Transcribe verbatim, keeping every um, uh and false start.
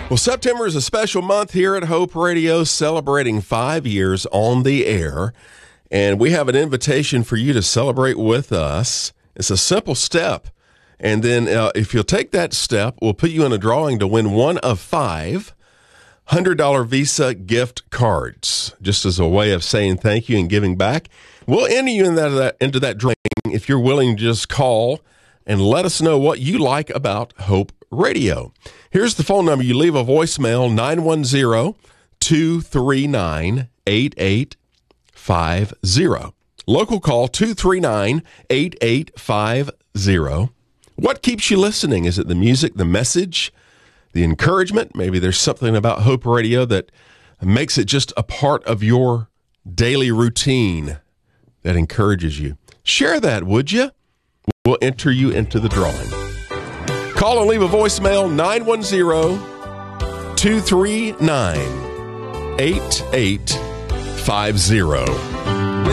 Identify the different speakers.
Speaker 1: Well, September is a special month here at Hope Radio, celebrating five years on the air. And we have an invitation for you to celebrate with us. It's a simple step. And then uh, if you'll take that step, we'll put you in a drawing to win one of five one hundred dollars Visa gift cards, just as a way of saying thank you and giving back. We'll enter you in that, that, into that drawing if you're willing to just call and let us know what you like about Hope Radio. Here's the phone number. You leave a voicemail, nine one zero, two three nine, eight eight five zero. Local call, two three nine, eight eight five zero. What keeps you listening? Is it the music, the message, the encouragement? Maybe there's something about Hope Radio that makes it just a part of your daily routine that encourages you. Share that, would you? We'll enter you into the drawing. Call and leave a voicemail, nine one zero, two three nine, eight eight five zero.